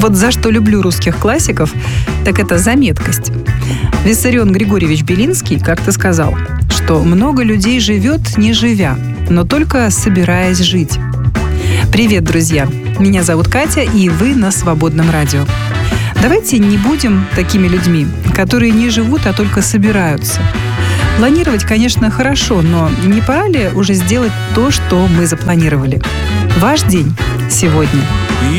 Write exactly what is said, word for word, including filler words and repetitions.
Вот за что люблю русских классиков, так это за меткость. Виссарион Григорьевич Белинский как-то сказал, что много людей живет, не живя, но только собираясь жить. Привет, друзья! Меня зовут Катя, и вы на Свободном радио. Давайте не будем такими людьми, которые не живут, а только собираются. Планировать, конечно, хорошо, но не пора ли уже сделать то, что мы запланировали? Ваш день сегодня.